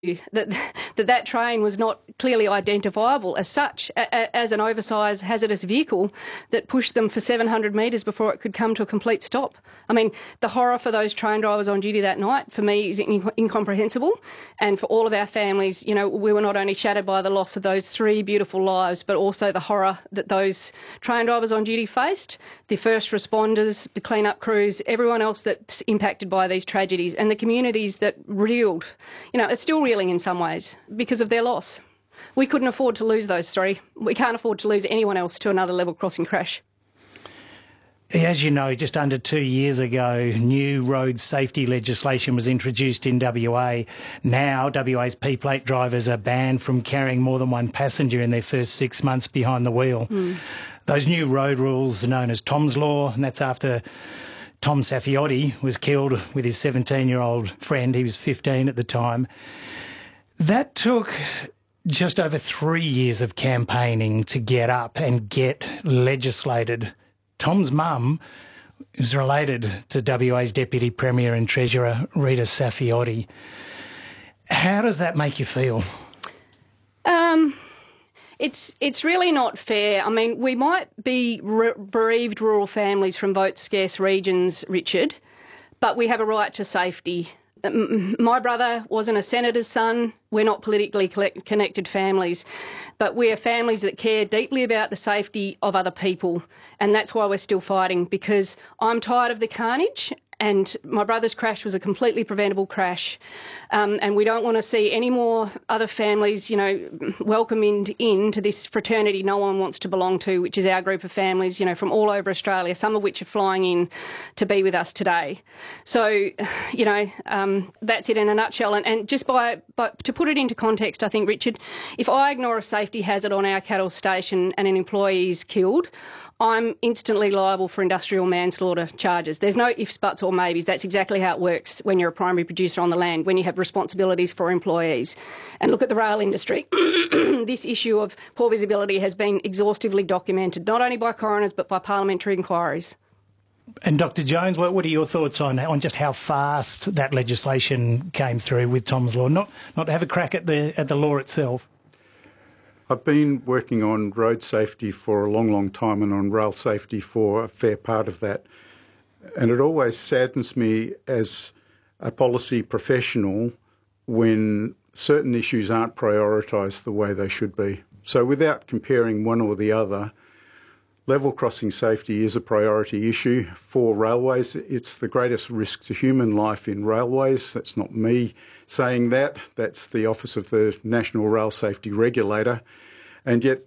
that train was not clearly identifiable as such, as an oversized hazardous vehicle that pushed them for 700 metres before it could come to a complete stop. I mean, the horror for those train drivers on duty that night, for me, is incomprehensible. And for all of our families, you know, we were not only shattered by the loss of those 3 beautiful lives, but also the horror that those train drivers on duty faced, the first responders, the clean-up crews, everyone else that's impacted by these tragedies, and the communities that reeled. You know, it's still reeling in some ways because of their loss. We couldn't afford to lose those 3. We can't afford to lose anyone else to another level crossing crash. As you know, just under 2 years ago, new road safety legislation was introduced in WA. Now, WA's P-plate drivers are banned from carrying more than one passenger in their first 6 months behind the wheel. Those new road rules are known as Tom's Law, and that's after Tom Safiotti was killed with his 17-year-old friend. He was 15 at the time. That took just over 3 years of campaigning to get up and get legislated. Tom's mum is related to WA's Deputy Premier and Treasurer, Rita Safiotti. How does that make you feel? It's really not fair. I mean, we might be bereaved rural families from vote-scarce regions, Richard, but we have a right to safety. My brother wasn't a senator's son. We're not politically connected families, but we are families that care deeply about the safety of other people, and that's why we're still fighting, because I'm tired of the carnage, and my brother's crash was a completely preventable crash, and we don't want to see any more other families, you know, welcomed into this fraternity no one wants to belong to, which is our group of families, you know, from all over Australia, some of which are flying in to be with us today. So, you know, that's it in a nutshell. And just to put it into context, I think, Richard, if I ignore a safety hazard on our cattle station and an employee is killed, I'm instantly liable for industrial manslaughter charges. There's no ifs, buts or maybes. That's exactly how it works when you're a primary producer on the land, when you have responsibilities for employees. And look at the rail industry. This issue of poor visibility has been exhaustively documented, not only by coroners but by parliamentary inquiries. And Dr Jones, what are your thoughts on just how fast that legislation came through with Tom's Law? Not to have a crack at the law itself. I've been working on road safety for a long, long time and on rail safety for a fair part of that. And it always saddens me as a policy professional when certain issues aren't prioritised the way they should be. So without comparing one or the other, level crossing safety is a priority issue for railways. It's the greatest risk to human life in railways. That's not me saying that. That's the Office of the National Rail Safety Regulator. And yet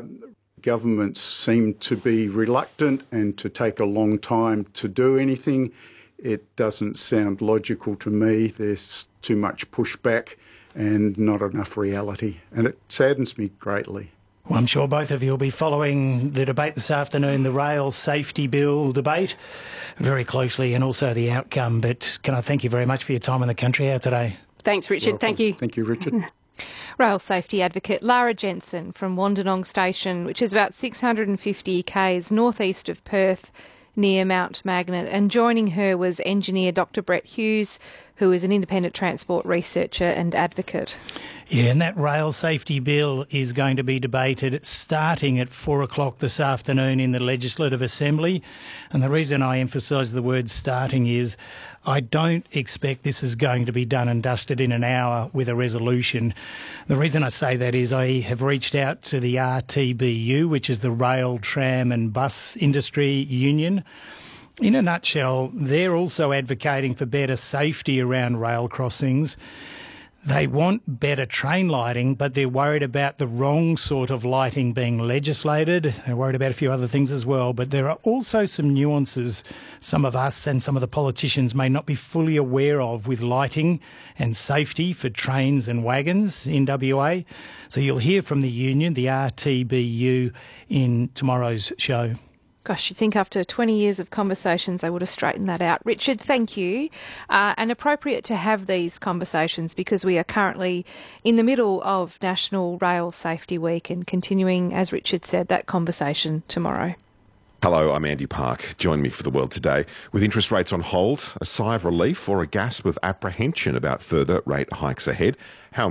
governments seem to be reluctant and to take a long time to do anything. It doesn't sound logical to me. There's too much pushback and not enough reality. And it saddens me greatly. Well, I'm sure both of you will be following the debate this afternoon, the Rail Safety Bill debate, very closely, and also the outcome. But can I thank you very much for your time in the country hour today? Thanks, Richard. Welcome. Thank you. Thank you, Richard. Rail safety advocate Lara Jensen from Wandanong Station, which is about 650 k's northeast of Perth, near Mount Magnet. And joining her was engineer Dr Brett Hughes, who is an independent transport researcher and advocate. Yeah, and that rail safety bill is going to be debated starting at 4 o'clock this afternoon in the Legislative Assembly. And the reason I emphasise the word starting is I don't expect this is going to be done and dusted in an hour with a resolution. The reason I say that is I have reached out to the RTBU, which is the Rail, Tram and Bus Industry Union. In a nutshell, they're also advocating for better safety around rail crossings. They want better train lighting, but they're worried about the wrong sort of lighting being legislated. They're worried about a few other things as well. But there are also some nuances some of us and some of the politicians may not be fully aware of with lighting and safety for trains and wagons in WA. So you'll hear from the union, the RTBU, in tomorrow's show. Gosh, you'd think after 20 years of conversations they would have straightened that out. Richard, thank you. And appropriate to have these conversations because we are currently in the middle of National Rail Safety Week and continuing, as Richard said, that conversation tomorrow. Hello, I'm Andy Park. Join me for The World Today. With interest rates on hold, a sigh of relief or a gasp of apprehension about further rate hikes ahead? How